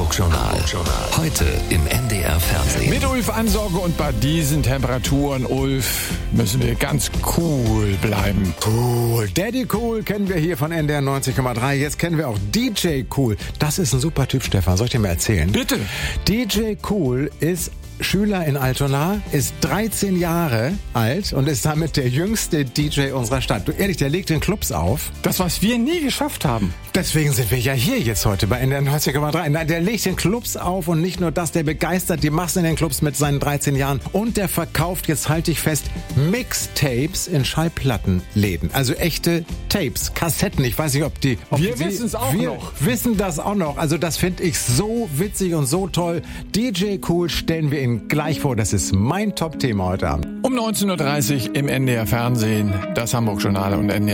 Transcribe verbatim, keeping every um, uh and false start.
Hamburg-Journal. Heute im N D R Fernsehen. Mit Ulf Ansorge und bei diesen Temperaturen, Ulf, müssen wir ganz cool bleiben. Cool. Daddy Cool kennen wir hier von N D R neunzig Komma drei. Jetzt kennen wir auch D J Cool. Das ist ein super Typ, Stefan. Soll ich dir mal erzählen? Bitte. D J Cool ist Schüler in Altona, ist dreizehn Jahre alt und ist damit der jüngste D J unserer Stadt. Du, ehrlich, der legt in Clubs auf. Das, was wir nie geschafft haben. Deswegen sind wir ja hier jetzt heute bei N D R neunzig Komma drei. Nein, der legt in Clubs auf und nicht nur das, der begeistert die Massen in den Clubs mit seinen dreizehn Jahren. Und der verkauft, jetzt halte ich fest, Mixtapes in Schallplattenläden. Also echte Tapes, Kassetten. Ich weiß nicht, ob die... Ob Wir sie, wissen es auch wir noch. Wir wissen das auch noch. Also das finde ich so witzig und so toll. D J Cool stellen wir Ihnen gleich vor. Das ist mein Top-Thema heute Abend. Um neunzehn Uhr dreißig im N D R Fernsehen, das Hamburg-Journal und N D R